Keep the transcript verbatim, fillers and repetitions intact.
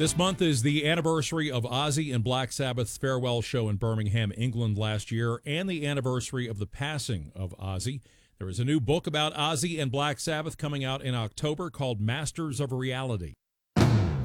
This month is the anniversary of Ozzy and Black Sabbath's farewell show in Birmingham, England last year, and the anniversary of the passing of Ozzy. There is a new book about Ozzy and Black Sabbath coming out in October called Masters of Reality.